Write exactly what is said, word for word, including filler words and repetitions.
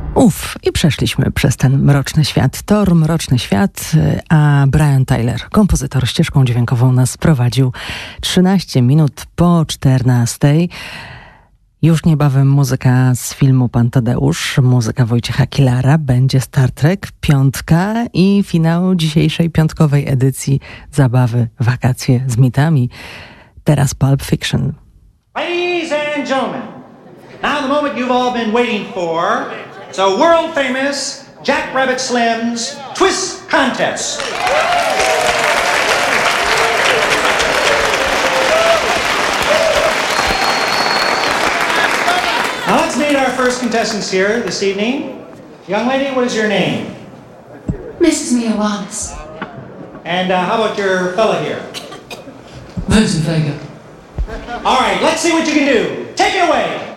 Uf, i przeszliśmy przez ten mroczny świat. Tor, mroczny świat, a Brian Tyler, kompozytor, ścieżką dźwiękową nas prowadził trzynaście minut po czternastej. Już niebawem muzyka z filmu Pan Tadeusz, muzyka Wojciecha Kilara, będzie Star Trek, piątka i finał dzisiejszej piątkowej edycji zabawy Wakacje z mitami. Teraz Pulp Fiction. Ladies and gentlemen, now the moment you've all been waiting for. It's a world famous Jack Rabbit Slim's Twist Contest. Now let's meet our first contestants here this evening. Young lady, what is your name? Missus Mia Wallace. And uh, how about your fella here? Vincent Vega. All right, let's see what you can do. Take it away.